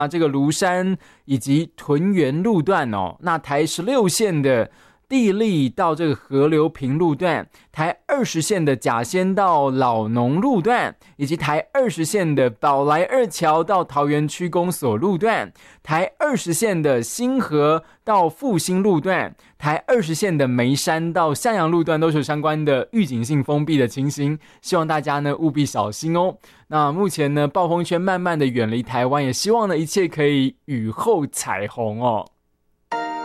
这个庐山以及屯园路段那台16线的地利到这个河流平路段，台20线的甲仙到老农路段，以及台20线的宝来二桥到桃园区公所路段，台20线的新河到复兴路段，台20线的梅山到向阳路段都是有相关的预警性封闭的情形，希望大家呢务必小心哦。那目前呢暴风圈慢慢的远离台湾，也希望呢一切可以雨后彩虹哦。